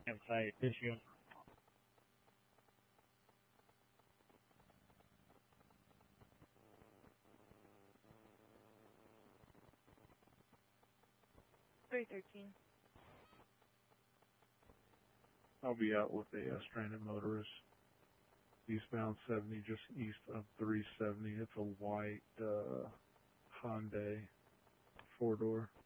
Campsite issue. I'll be out with a stranded motorist. Eastbound 70, just east of 370. It's a white Hyundai 4-door.